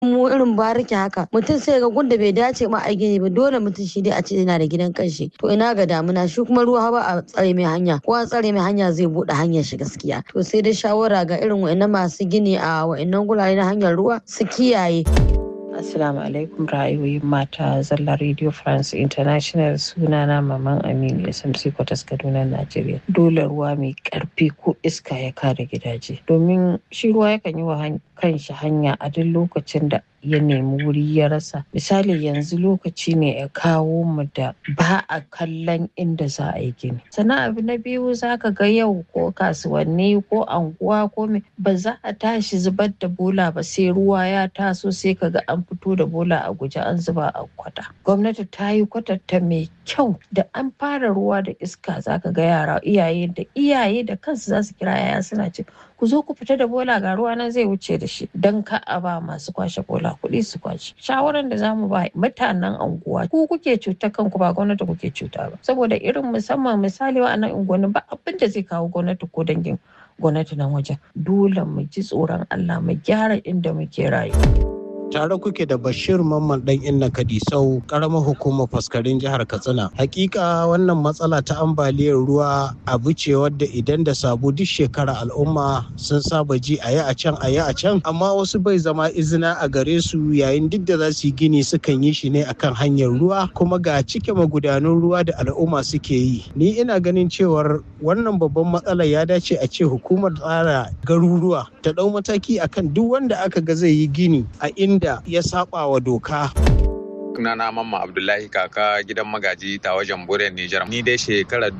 mu irin bariki haka mutum sai ga gunda bai dace ma a gini ba dole mutum shi dai a ce yana da gidan kanshi to ina ga damuna shi kuma ruwa ba a tsare mai hanya ko an tsare mai hanya zai bude hanyar shi gaskiya to sai dai shawara ga irin wa'annan masu gini a wa'annan gurare na hanyar ruwa su kiyaye. Assalamu alaikum ra'ayoyin mata zalla Radio France International sunana Maman Aminu SMC Kwatas Kaduna Najeriya. Dole ruwa mai karfi ko iska ya kare gidaje domin shi ruwa yakan yi wa kanshi hanya a duk lokacin da ya nemi wuri ya rasa. Misali yanzu lokaci ne ya kawo mu da ba a kallon inda za a yi gini. Sannan abu na biyu za ka ga yau ko kasuwanni ko anguwa ko ba za a tashi zubar da bola ba sai ruwa ya taso sai ka ga an fito da bola a guje an zuba a kwata. Gwamnati ta yi kwatanta mai kyau da an fara ruwa da iska za ka ga yara iyaye da kansu za su kira yaya suna ce ku zo ku fita da bola ga ruwa nan zai wuce da shi don ka a ba masu kwashe bola kuɗi su kwashe. Shawaran da zamu ba mutanen anguwa ku kuke cuta kanku ba gwamnati kuke cuta ba saboda irin musamman misali wa'annan unguwanni ba abin da zai kawo gwamnati ko dangin gwamnati nan wajen dole mu ji tsoron Allah mu gyara inda muke rayuwa. Tare kuke da Bashir Mamman dan Inna Kadisau karamar hukumar faskarin jihar Katsina. Hakika wannan matsala ta ambaliyar ruwa abu ce wadda idan da sabu duk shekara al'umma sun saba ji a yi a can amma wasu bai zama izina a gare su yayin duk da za su yi gini sukan yi shi ne akan hanyar ruwa kuma ga cike magudanun ruwa da al'umma suke yi. Ni ina ganin cewar wannan babban matsala ya dace a ce hukumar tsara garuruwa ta dau mataki akan duk wanda aka ga zai yi gini a inda ya saba wa doka. Sunana Mamma Abdullahi kaka gidan magaji ta wajen Buren Nijar. Ni dai shekarar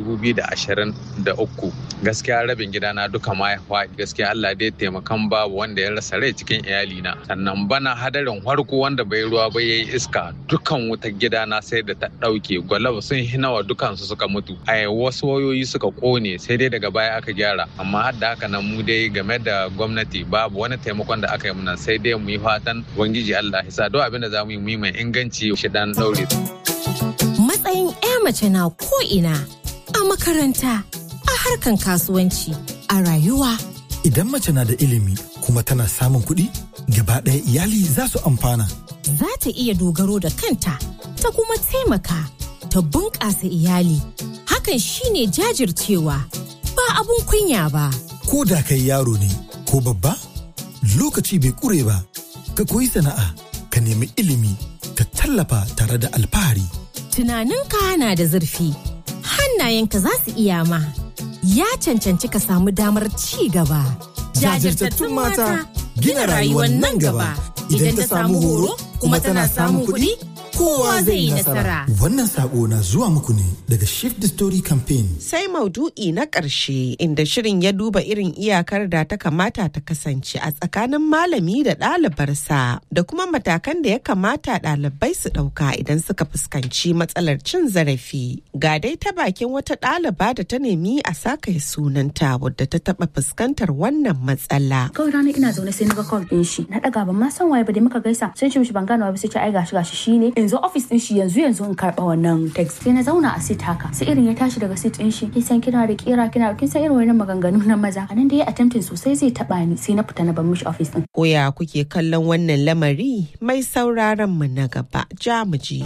2023 gaskiya rabin gidana duka ma ya faɗi. Gaskiya Allah dai taimakan babu wanda ya rasa rai cikin iyalina. Sannan bana hadarin farko wanda bai ruwa ba yayi iska dukan wutar gidana sai da ta ɗauke. Gwalab sun hinawa dukansu suka mutu. Wasu wayoyi suka kone sai dai daga baya aka gyara. Amma har da haka nan mu dai game da gwamnati babu wani taimakon da aka yi mana sai dai mu yi fatan Ubangiji Allah ya sa duk abin da za mu yi mai inganci shi dan daure. Matsayin 'ya mace na ko'ina a makaranta, a harkan kasuwanci, a rayuwa. Idan mace na da ilimi kuma tana samun kuɗi, gaba ɗaya iyali za su amfana. Za ta iya dogaro da kanta, ta kuma taimaka, ta bunƙasa iyali. Hakan shine jajircewa, ba abun kunya ba. Ko da kai yaro ne ko babba, lokaci bai ƙure ba, ka koyi sana'a, ka nemi ilimi, ka tallafa tare da alfahari. Tunaninka na da zurfi, hannayenka za su iya ma. Ya cancanci ka samu damar ci gaba. Jajirtattun mata gina rayuwar nan gaba. Idan ta samu horo kuma tana samun kuɗi, kowa zai yi nasara. Wannan sako na zuwa muku ne daga Shift the Story Campaign. Sai maudu'i na ƙarshe inda shirin ya duba irin iyakar da ta kamata ta kasance a tsakanin malami da ɗalibarsa da kuma matakan da ya kamata ɗalibai su ɗauka idan suka fuskanci matsalar cin zarafi. Ga dai ta bakin wata ɗaliba da ta nemi a saka sunanta wadda ta taɓa fuskantar wannan matsala. Kawai ranar ina zaune sai na ga call ɗin shi. Na ɗaga ban ma san waye ba dai muka gaisa. Sai ce mishi ban gane ba sai ce ai gashi shine. Yanzu office din shi yanzu in karɓa wannan text. Sai na zauna a seat haka. Sai irin ya tashi daga seat din shi. Kin san kina da kin san irin wannan maganganu na maza. Anan da ya attempting sosai zai taba ni. Sai na fita na bar mishi office din. Koya kuke kallon wannan lamari? Mai sauraron mu na gaba. Ja mu ji.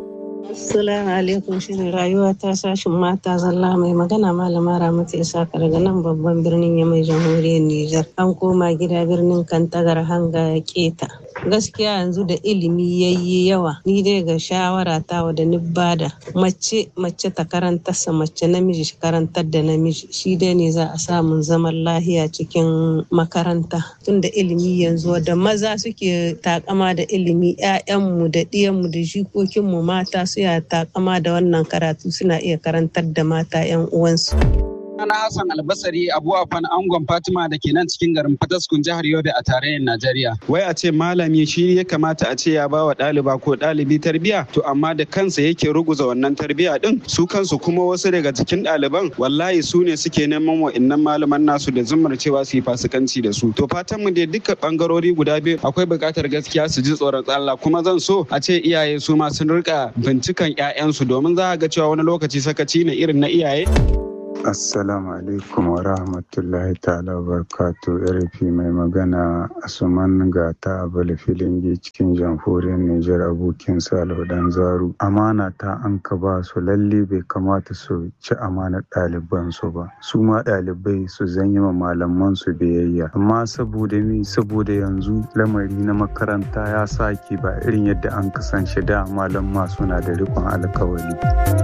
Assalamu alaikum, shirin rayuwa ta sashin mata zalla mai magana malama Ramatu Isaka daga nan babban birnin Yamai jamhuriyar Nijar. An koma gida birnin Kantagar hanga ya keta. Gaskiya yanzu da ilimi yayi yawa, ni dai ga shawara ta da ni bada mace ta karantarsa mace namiji shi karantar da namiji, shi dai ne za a samun zaman lahiya cikin makaranta. Tunda ilimi yanzu da maza suke takama da ilimi, 'ya'yanmu da ɗiyanmu da jikokinmu mata su ya takama da wannan karatu suna iya karantar da mata 'yan uwansu. Ana Hassan Albasari Abu Afan Angon Fatima da ke nan cikin garin Fataskun jihar Yobe a tarayyar Najeriya. Wai a ce malami shi ya kamata a ce ya bawa ɗaliba ko ɗalibi tarbiya, to amma da kansa yake ruguza wannan tarbiya din. Su kansu kuma wasu daga cikin ɗaliban wallahi su ne suke neman wa'innan malaman nasu da zumar cewa su yi fasikanci da su. To fatan mu dai duka bangarori guda biyu akwai buƙatar gaskiya su ji tsoron Allah, kuma zan so a ce iyaye su ma sun rika bincikan 'ya'yansu domin za a ga cewa wani lokaci sakaci ne irin na iyaye. Assalamu alaikum wa rahmatullahi ta'ala wa barakatu. RFI mai magana Asuman Gata Abala Filingi cikin jamhuriyar Nijar, abokin Salihu Dan Zaru. Amana ta an ka ba su, lalle bai kamata su ci amanar ɗaliban su ba. Su ma ɗalibai su zanyi ma malaman su biyayya. Amma saboda yanzu lamari na makaranta ya sake ba irin yadda an kasance da malamma suna da riƙon alkawari.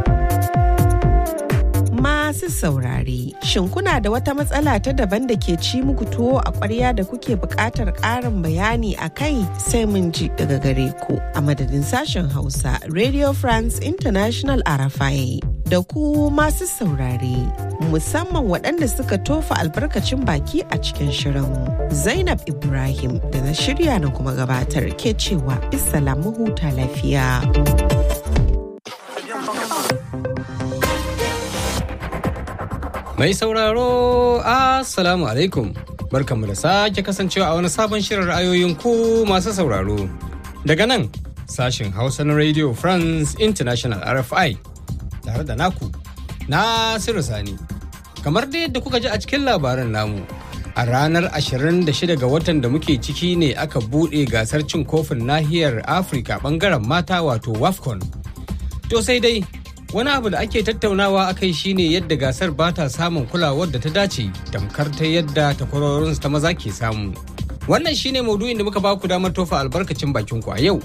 Masu saurare, shin kuna da wata matsala ta daban da ke ci muku tuwo a ƙwarya da kuke buƙatar ƙarin bayani a kai, sai mun ji daga gare ku a madadin sashen Hausa Radio France International RFI da ku masu saurare, musamman waɗanda suka tofa albarkacin baki a cikin shirin. Zainab Ibrahim da na shirya na kuma gabatar ke cewa Assalamu huta lafiya. Mai sauraro, Assalamu alaikum. Barkanmu da sake kasancewa a wani sabon shirin ra'ayoyin ku masu sauraro. Daga nan, sashin Hausa na Radio France International RFI, tare da naku, Nasiru Sani. Kamar da yadda kuka ji a cikin labaran namu, a ranar 26 ga watan da muke ciki ne aka buɗe gasar cin kofin nahiyar Afirka ɓangaren mata wato WAFCON. To sai dai, wani abu da ake tattaunawa a kai shine yadda gasar ba ta samun kulawar da ta dace tamkar ta yadda takwarorinsu ta maza ke samu. Wannan shine maudu'in da muka baku damar tofa albarkacin bakin ku a yau.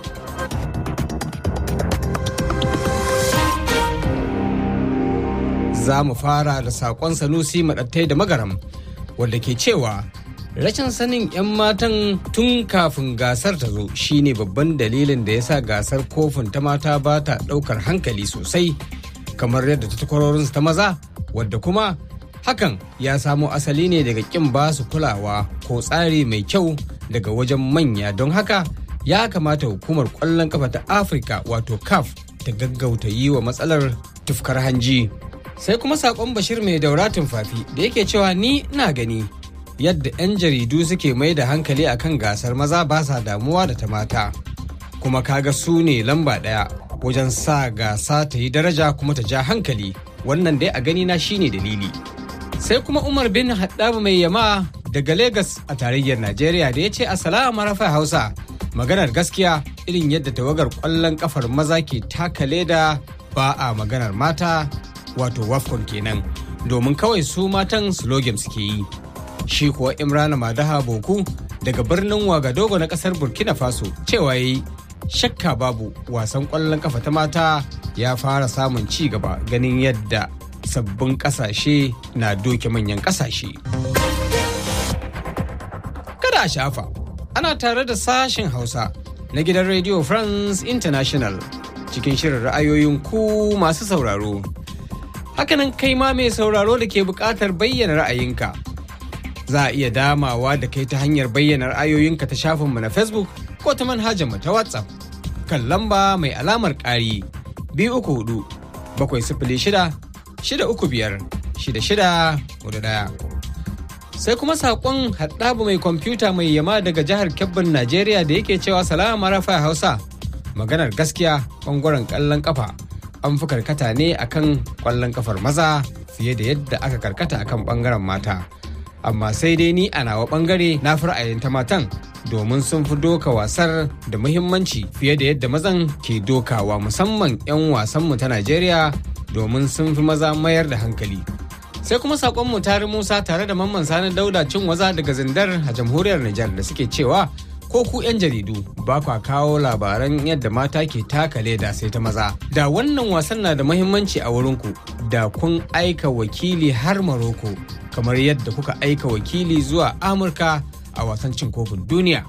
Za mu fara da saƙon Sanusi Maɗattai da Magaram, wanda ke cewa rashin sanin 'yan matan tun kafin gasar ta zo shine babban dalilin da ya sa gasar kofin ta mata ba ta ɗaukar hankali sosai kamar yadda ta takwarorinsu ta maza, wadda kuma hakan ya samo asali ne daga ƙin ba su kulawa ko tsari mai kyau daga wajen manya. Don haka ya kamata hukumar ƙwallon kafa ta Afirka wato CAF ta gaggauta yi wa matsalar tufkar hanji. Sai kuma saƙon Bashir mai daura tumfafi da yake cewa ni ina gani yadda 'yan jaridu suke mai da hankali akan gasar maza ba sa damuwa da ta mata, kuma kaga su ne lamba ɗaya wajen sa gasa ta yi daraja kuma ta ja hankali. Wannan dai a gani na shine dalili. Sai kuma Umar bin Haddab mai yama daga Legas a tarayyar Najeriya da ya ce Assalamu Rafa Hausa, maganar gaskiya irin yadda tawagar ƙwallon kafar maza ke taka leda ba a maganar mata wato WAFCON kenan, domin kawai su matan slogan suke yi. Shi kuwa Imrana Madaha Boku daga birnin Wagadogo na kasar Burkina Faso cewa yayi shakka babu wasan ƙwallon kafa ta mata ya fara samun ci gaba ganin yadda sabbin ƙasashe na doke manyan ƙasashe. Kada a shafa, ana tare da sashen Hausa na gidan Radio France International cikin shirin ra'ayoyin ku masu sauraro. Hakanan kai ma mai sauraro da ke buƙatar bayyana ra'ayinka, za a iya damawa da kai ta hanyar bayyana ra'ayoyinka ta shafinmu na Facebook ko ta manhajarmu ta WhatsApp kan lamba mai alamar ƙari 234-706-635-6641. Sai kuma saƙon Haɗabu mai kwamfuta mai yama daga jihar Kebbin Najeriya da yake cewa Salama Rafa Hausa, maganar gaskiya ɓangaren ƙwallon ƙafa an fi karkata ne akan ƙwallon ƙafar maza fiye da yadda aka karkata akan ɓangaren mata. Amma sai dai ni a nawa bangare na fi ra'ayin ta matan domin sun fi doka wasar da muhimmanci fiye da yadda mazan ke dokawa, musamman 'yan wasanmu ta Najeriya domin sun fi maza mayar da hankali. Sai kuma saƙonmu Tari Musa tare da Mamman Sani Dauda Cinwaza daga Zindar a jamhuriyar Nijar da suke cewa ko ku 'yan jaridu ba kwa kawo labaran yadda mata ke taka leda sai ta maza. Da wannan wasan na da muhimmanci a wurinku, da kun aika wakili har Maroko kamar yadda kuka aika wakili zuwa Amurka a wasan cin kofin duniya.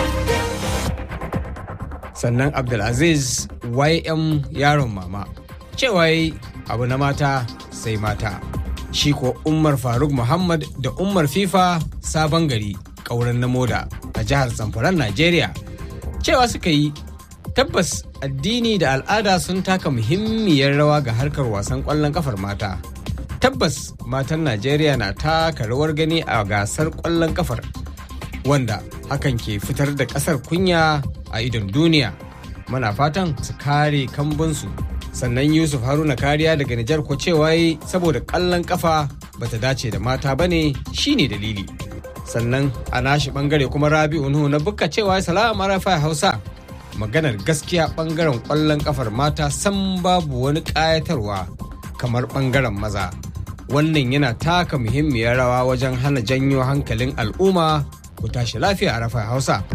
Sannan Abdulaziz YM yaron mama cewa abu na mata sai mata. Shi ko Umar Faruk Muhammad da Umar FIFA Sabon Gari ƙauren na moda a jihar Zamfaran Najeriya cewa suka yi tabbas addini da al'ada sun taka muhimmiyar rawa ga harkar wasan ƙwallon kafar mata. Tabbas matan Najeriya na taka rawar gani a gasar ƙwallon kafar, wanda hakan ke fitar da ƙasar kunya a idon duniya. Muna fatan su kare kambunsu sannan Yusuf Haruna Kariya daga Nijar ko cewa saboda ƙwallon kafa bata dace da mata bane shine dalili. Sannan a nashi bangare kuma Rabi'u Nuhu na Bukka cewa salamu arafa Hausa, maganar gaskiya bangaren ƙwallon kafar mata san babu wani ƙayatarwa kamar bangaren maza. Wannan yana taka muhimmiyar rawa wajen hana janyo hankalin al'umma. Ku tashi lafiya a Rafa Hausa.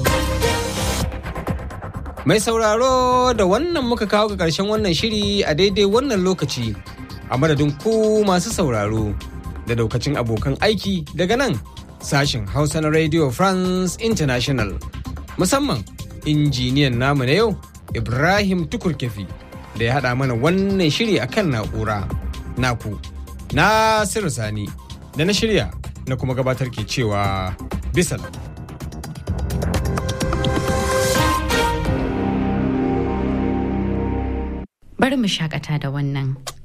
Mai sauraro da wannan muka kawo ga ƙarshen wannan shiri a daidai wannan lokaci, a madadin ku masu sauraro da daukacin abokan aiki daga nan sashen Hausa na Radio France International, musamman injiniyan namu na yau Ibrahim Tukurkefi da ya haɗa mana wannan shiri akan na'ura. Naku Nasiru Sani da na shirya na kuma gabatar ke cewa bisalam. Bari mu shakata da wannan.